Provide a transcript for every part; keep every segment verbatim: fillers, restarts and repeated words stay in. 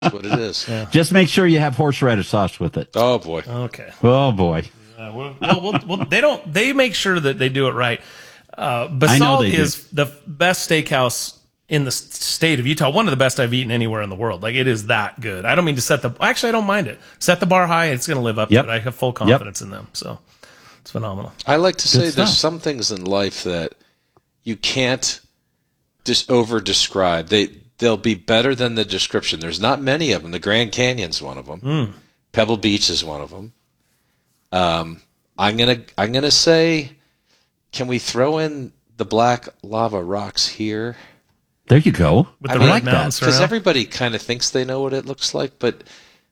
That's what it is. Yeah. Just make sure you have horseradish sauce with it. Oh boy. Okay. Oh boy. Uh, well, well, well, well, they don't. They make sure that they do it right. Uh, Basalt they do. is the best steakhouse in the s- state of Utah. One of the best I've eaten anywhere in the world. Like, it is that good. I don't mean to set the. Actually, I don't mind it. Set the bar high. It's going to live up Yep. to it. I have full confidence in them. So it's phenomenal. I like to say Good there's stuff. some things in life that you can't just over describe. They they'll be better than the description. There's not many of them. The Grand Canyon's one of them. Mm. Pebble Beach is one of them. Um, I'm gonna I'm gonna say, can we throw in the black lava rocks here? There you go. With I the red like mountains that. Because around. everybody kind of thinks they know what it looks like, but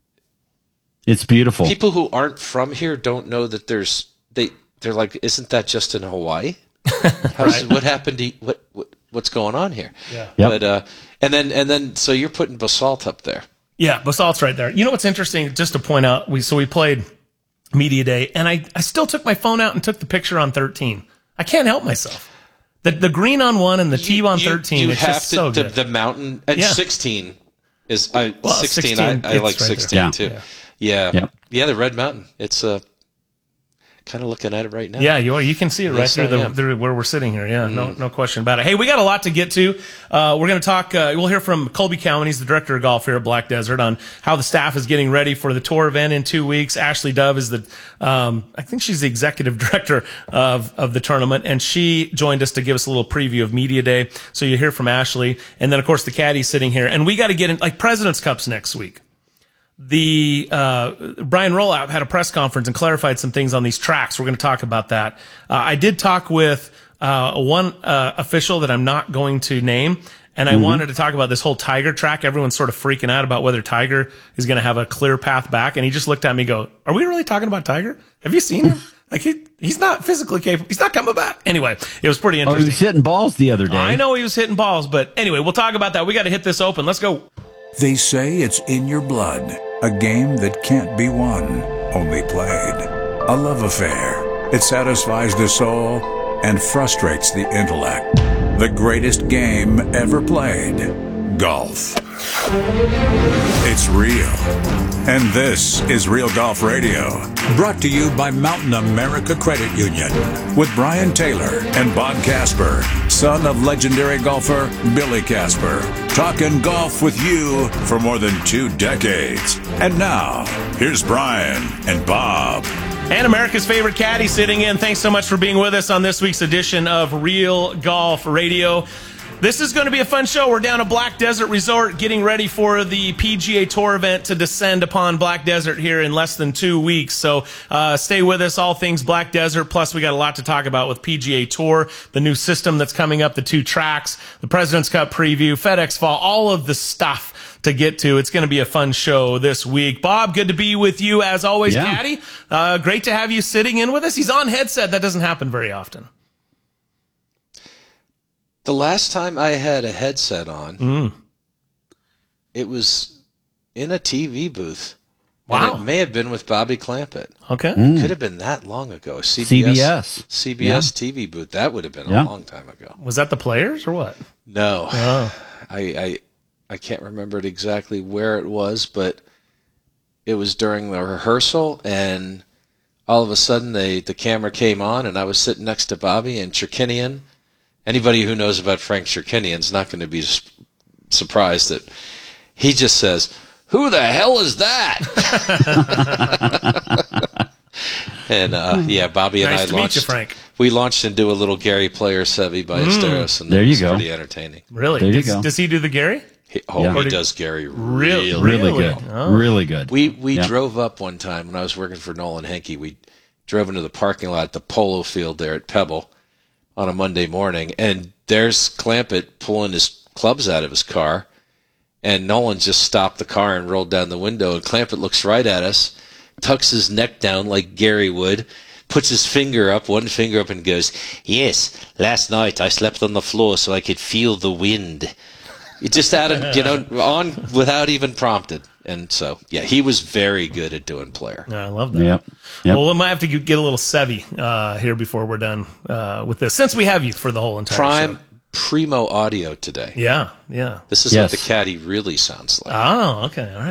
It's beautiful. people who aren't from here don't know that there's they they're like, isn't that just in Hawaii? How's, What happened to what, what what's going on here? Yeah. Yep. But uh, and then and then so you're putting basalt up there. Yeah, Basalt's right there. You know what's interesting? Just to point out, we so we played Media Day, and I, I still took my phone out and took the picture on thirteen. I can't help myself. The the green on one and the T on You- thirteen. You it's have just to so the, good. the mountain and Yeah. sixteen is I Well, sixteen. sixteen, I, I it's like right sixteen there. too. Yeah. Yeah, Yep. yeah. The Red Mountain. It's uh, kind of looking at it right now. Yeah, you are. You can see it right Yes, through I the am. through where we're sitting here. Yeah, no, no question about it. Hey, we got a lot to get to. Uh, we're going to talk. Uh, we'll hear from Colby Cowan. He's the director of golf here at Black Desert on how the staff is getting ready for the tour event in two weeks. Ashley Dove is the, um, I think she's the executive director of of the tournament, and she joined us to give us a little preview of Media Day. So you hear from Ashley, and then of course the caddy's sitting here, and we got to get in like President's Cup's next week. The uh, Brian Rollout had a press conference and clarified some things on these tracks. We're going to talk about that. Uh, I did talk with uh, one uh, official that I'm not going to name, and I wanted to talk about this whole Tiger track. Everyone's sort of freaking out about whether Tiger is going to have a clear path back, and he just looked at me and go, "Are we really talking about Tiger? Have you seen him? Like he he's not physically capable. He's not coming back." Anyway, it was pretty Oh, interesting. he was hitting balls the other day. I know he was hitting balls, but anyway, we'll talk about that. We got to hit this open. Let's go. They say it's in your blood, a game that can't be won, only played. A love affair. It satisfies the soul and frustrates the intellect. The greatest game ever played, golf. It's real. And this is Real Golf Radio, brought to you by Mountain America Credit Union, with Brian Taylor and Bob Casper, son of legendary golfer Billy Casper, talking golf with you for more than two decades. And now, here's Brian and Bob. And America's favorite caddy sitting in. Thanks so much for being with us on this week's edition of Real Golf Radio. This is going to be a fun show. We're down at Black Desert Resort getting ready for the P G A Tour event to descend upon Black Desert here in less than two weeks. So uh, stay with us, all things Black Desert. Plus, we got a lot to talk about with P G A Tour, the new system that's coming up, the two tracks, the President's Cup preview, FedEx Fall, all of the stuff to get to. It's going to be a fun show this week. Bob, good to be with you as always, Yeah. caddy. Uh, great to have you sitting in with us. He's on headset. That doesn't happen very often. The last time I had a headset on, Mm. it was in a T V booth. Wow. And it may have been with Bobby Clampett. Okay. Could have been that long ago. C B S, C B S. C B S T V booth. That would have been Yeah. a long time ago. Was that the Players or what? No, Oh. I, I I can't remember it exactly where it was, but it was during the rehearsal, and all of a sudden they the camera came on, and I was sitting next to Bobby and Cherkinian. Anybody who knows about Frank Cherkinian is not going to be s- surprised that he just says, "Who the hell is that?" And uh, yeah, Bobby and Nice I to meet launched. you, Frank. We launched into a little Gary Player Sevi by Asteros, and There it you was go. pretty entertaining. Really? There you does, go. does he do the Gary? He, oh, Yeah. he does Gary Really? really, Really Really? good. Oh. Really good. We we Yeah. drove up one time when I was working for Nolan Henke. We drove into the parking lot at the polo field there at Pebble on a Monday morning, and there's Clampett pulling his clubs out of his car, and Nolan just stopped the car and rolled down the window, and Clampett looks right at us, tucks his neck down like Gary would, puts his finger up, one finger up, and goes, "Yes, last night I slept on the floor so I could feel the wind." It just added, you know, on without even prompted. And so, yeah, he was very good at doing Player. Yeah, I love that. Yep. Yep. Well, we might have to get a little Sevi uh, here before we're done uh, with this, since we have you for the whole entire Prime show. primo audio today. Yeah, yeah. This is Yes. what the caddy really sounds like. Oh, okay. All right.